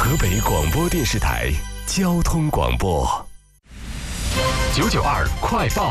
河北广播电视台交通广播992快报。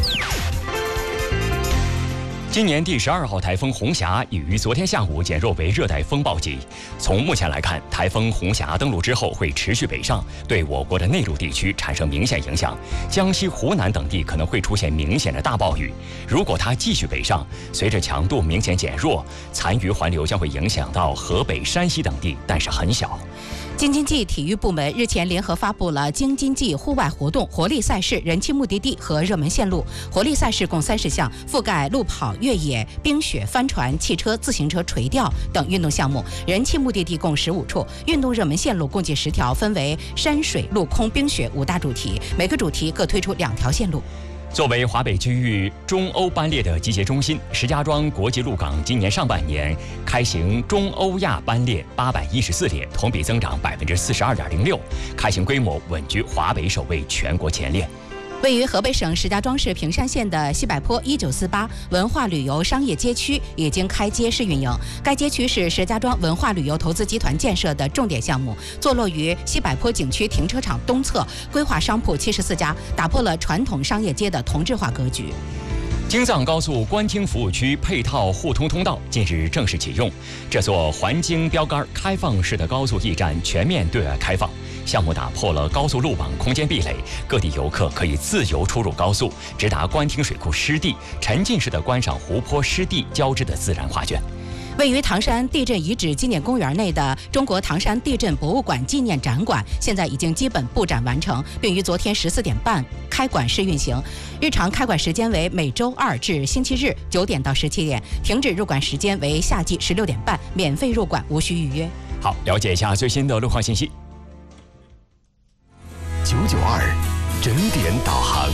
今年第12号台风红霞已于昨天下午减弱为热带风暴级。从目前来看，台风红霞登陆之后会持续北上，对我国的内陆地区产生明显影响。江西、湖南等地可能会出现明显的大暴雨。如果它继续北上，随着强度明显减弱，残余环流将会影响到河北、山西等地，但是很小。 京津冀体育部门日前联合发布了京津冀户外活动活力赛事人气目的地和热门线路。活力赛事共30项，覆盖路跑、越野、冰雪、帆船、汽车、自行车、垂钓等运动项目。人气目的地共15处，运动热门线路共计10条，分为山水、陆空、冰雪5大主题，每个主题各推出2条线路。 作为华北区域中欧班列的集结中心，石家庄国际陆港今年上半年开行中欧亚班列814列，同比增长42.06%，开行规模稳居华北首位，全国前列。 位于河北省石家庄市平山县的西柏坡1948文化旅游商业街区已经开街试运营。该街区是石家庄文化旅游投资集团建设的重点项目，坐落于西柏坡景区停车场东侧，规划商铺74家，打破了传统商业街的同质化格局。 京藏高速官厅服务区配套互通通道近日正式启用，这座环京标杆开放式的高速驿站全面对外开放。项目打破了高速路网空间壁垒，各地游客可以自由出入高速，直达官厅水库湿地，沉浸式的观赏湖泊湿地交织的自然画卷。 位于唐山地震遗址纪念公园内的中国唐山地震博物馆纪念展馆，现在已经基本布展完成，并于昨天14点半开馆试运行。日常开馆时间为每周2至星期日9点到17点，停止入馆时间为夏季16点半，免费入馆，无需预约。 好，了解一下最新的路况信息。992整点导航。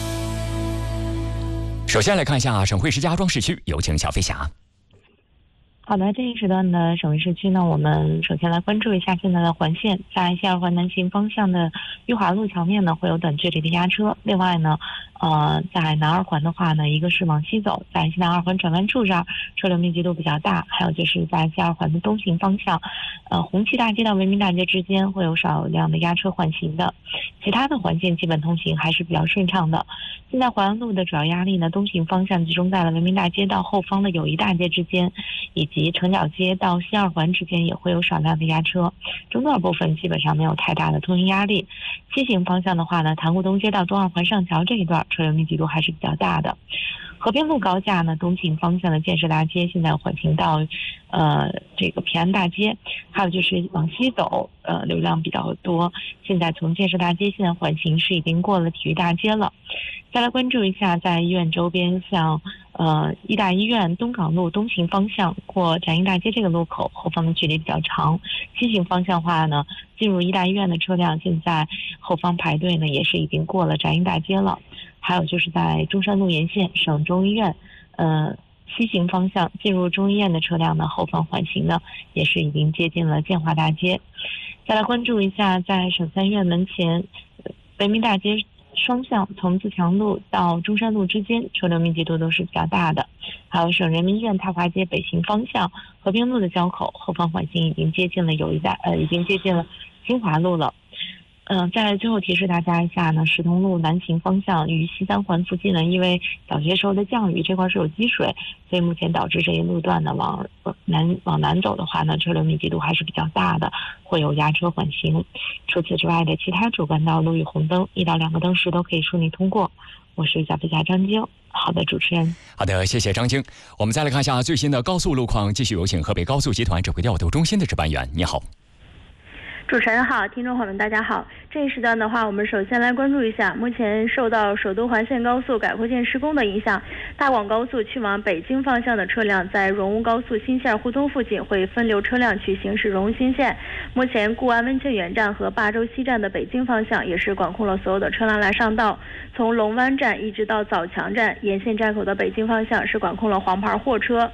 首先来看一下省会石家庄市区，有请小飞侠。 好的，这一时段的省会市区呢，我们首先来关注一下现在的环线，在西二环南行方向的裕华路桥面呢，会有短距离的压车。另外呢，在南二环的话呢，一个是往西走，在西南二环转弯处这儿车流密集度比较大，还有就是在西二环的东行方向，红旗大街到文明大街之间会有少量的压车缓行的，其他的环线基本通行还是比较顺畅的。现在淮安路的主要压力呢，东行方向集中在了文明大街到后方的友谊大街之间，以及城角街到西二环之间也会有少量的压车，中段部分基本上没有太大的通行压力。西行方向的话呢，塘沽东街到东二环上桥这一段车流密集度还是比较大的。河边路高架呢，东行方向的建设大街现在缓行到这个平安大街，还有就是往西走流量比较多，现在从建设大街现在缓行是已经过了体育大街了。再来关注一下在医院周边，像医大医院东港路东行方向过展映大街这个路口后方的距离比较长，西行方向的话呢，进入医大医院的车辆现在后方排队呢也是已经过了展映大街了。还有就是在中山路沿线省中医院西行方向进入中医院的车辆呢，后方缓行呢也是已经接近了建华大街。再来关注一下在省三院门前文明大街双向从自强路到中山路之间车流密集度都是比较大的，还有省人民医院太华街北行方向和平路的交口后方缓行已经接近了已经接近了新华路了。再最后提示大家一下呢，石通路南行方向于西三环附近呢，因为早些时候的降雨，这块是有积水，所以目前导致这一路段呢往南走的话呢，车流密集度还是比较大的，会有压车缓行。除此之外的其他主干道路与红灯1到2个灯时都可以顺利通过。我是小飞侠张晶。好的，主持人。 好的，谢谢张晶。我们再来看一下最新的高速路况，继续有请河北高速集团指挥调度中心的值班员。你好。 主持人好，听众朋友们大家好。这一时段的话，我们首先来关注一下，目前受到首都环线高速改扩线施工的影响，大广高速去往北京方向的车辆在荣乌高速新线互通附近会分流车辆去行驶荣乌新线。目前固安温泉远站和霸州西站的北京方向也是管控了所有的车辆来上道，从龙湾站一直到枣强站沿线站口的北京方向是管控了黄牌货车。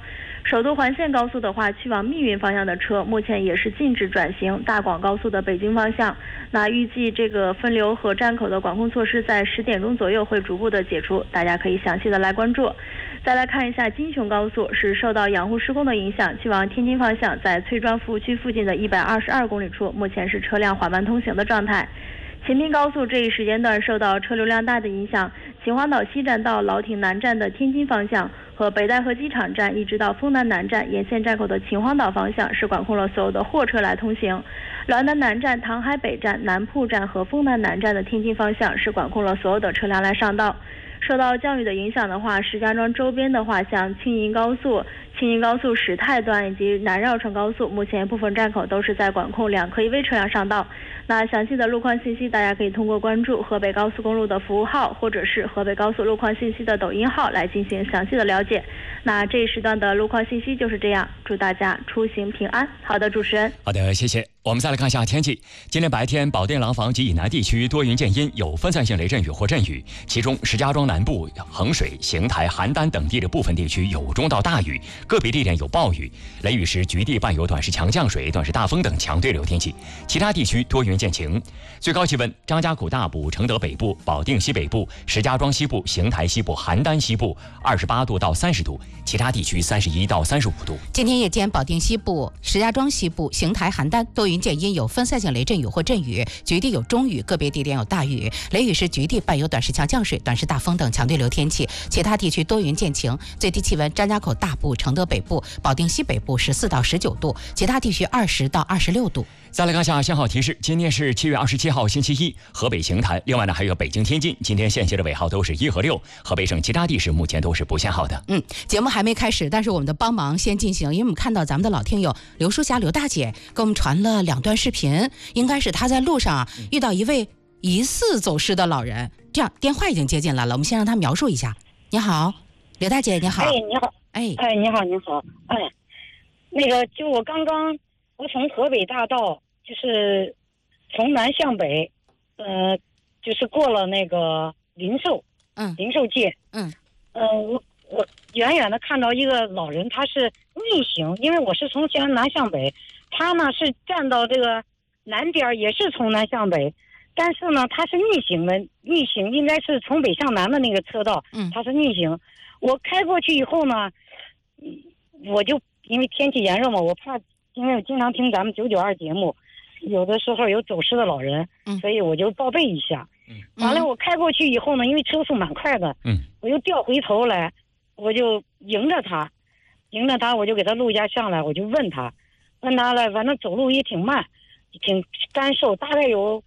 首都环线高速的话，去往密云方向的车目前也是禁止转行大广高速的北京方向。那预计这个分流和站口的管控措施在10点钟左右会逐步的解除，大家可以详细的来关注。再来看一下京雄高速，是受到养护施工的影响，去往天津方向在崔庄服务区附近的122公里处，目前是车辆缓慢通行的状态。秦滨高速这一时间段受到车流量大的影响，秦皇岛西站到老挺南站的天津方向和北戴河机场站一直到丰南南站沿线站口的秦皇岛方向是管控了所有的货车来通行。滦南南站、唐海北站、南铺站和丰南南站的天津方向是管控了所有的车辆来上道。受到降雨的影响的话，石家庄周边的话，像青银高速史泰段以及南绕城高速，目前部分站口都是在管控2科1V车辆上道。那详细的路况信息，大家可以通过关注河北高速公路的服务号，或者是河北高速路况信息的抖音号来进行详细的了解。那这一时段的路况信息就是这样，祝大家出行平安。好的，主持人。 好的，谢谢。我们再来看一下天气。今天白天，保定廊坊及以南地区多云见阴，有分散性雷阵雨或阵雨，其中石家庄南部、衡水、邢台、邯郸等地的部分地区有中到大雨，个别地点有暴雨，雷雨时局地伴有短时强降水、短时大风等强对流天气。其他地区多云见晴。最高气温：张家口大部、承德北部、保定西北部、石家庄西部、邢台西部、邯郸西部28度到30度，其他地区31到35度。 今天夜间，保定西部、石家庄西部、邢台、邯郸多云见阴，有分散性雷阵雨或阵雨，局地有中雨，个别地点有大雨，雷雨时局地伴有短时强降水、短时大风等强对流天气。其他地区多云见晴。最低气温：张家口大部、承德北部、保定西北部14到19度，其他地区20到26度。 再来看下信号提示，今天是7月27号星期一，河北邢台，另外呢还有北京、天津，今天限行的尾号都是1和6，河北省其他地市目前都是不限号的。 节目还没开始，但是我们的帮忙先进行，因为我们看到咱们的老听友刘淑霞刘大姐给我们传了2段视频，应该是她在路上遇到一位疑似走失的老人。这样，电话已经接进来了，我们先让她描述一下。你好，刘大姐，你好。 你好。你好，你好。那个，就我从河北大道，就是从南向北，就是过了那个灵寿界。我远远的看到一个老人，他是逆行，因为我是从南向北，他呢是站到这个南边，也是从南向北，但是呢他是逆行应该是从北向南的那个车道，他是逆行。我开过去以后呢，我就因为天气炎热嘛，我怕，因为我经常听咱们992节目，有的时候有走失的老人，所以我就报备一下。完了，我开过去以后呢，因为车速蛮快的，我就调回头来，我就迎着他，我就给他录下相来，我就问他了，反正走路也挺慢，挺干瘦，大概有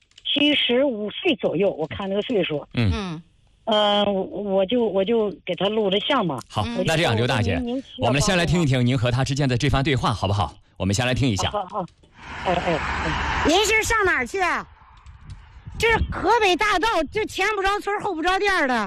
75岁左右，我看那个岁数。我就给他录了像嘛。 好，那这样，刘大姐，我们先来听一听您和他之间的这番对话，好不好？我们先来听一下。 好。您是上哪儿去？这是河北大道，这前不着村后不着店的。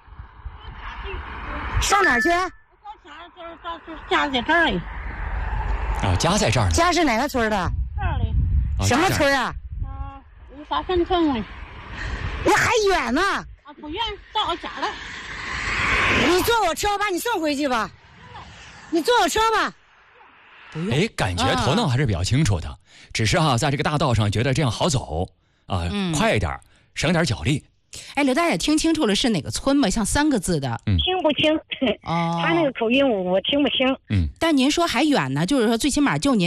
上哪儿去？ 家在这儿里。 家在这儿呢。 家是哪个村的？ 这儿里。 什么村啊？ 大山村里。 那还远呢。 不远，到我家了。 你坐我车，我把你送回去吧。你坐我车吧。 感觉头脑还是比较清楚的，只是在这个大道上觉得这样好走快一点，省点脚力。 刘大姐听清楚了是哪个村吗？像3个字的。 听不清。他那个口音我听不清。 但您说还远呢，就是说最起码就您